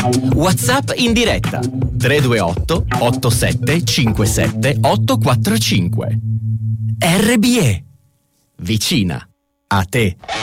WhatsApp in diretta 328 87 57 845. RBE, vicina a te.